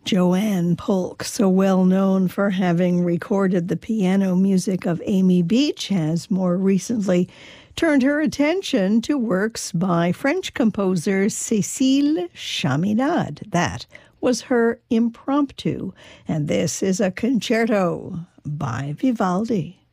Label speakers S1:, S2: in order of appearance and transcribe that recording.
S1: Joanne Polk, so well known for having recorded the piano music of Amy Beach, has more recently turned her attention to works by French composer Cécile Chaminade. That was her Impromptu, and this is a concerto by Vivaldi.